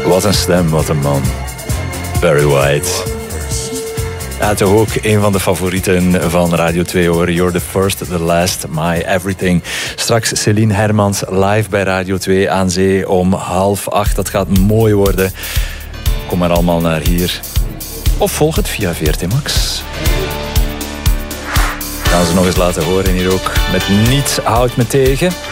Wat een stem, wat een man. Barry White. Ja, toch ook een van de favorieten van Radio 2 hoor. You're the first, the last, my everything. Straks Céline Hermans live bij Radio 2 aan zee om 7:30. Dat gaat mooi worden. Kom maar allemaal naar hier. Of volg het via VRT Max. Gaan ze nog eens laten horen hier ook. Met Niets houdt me tegen.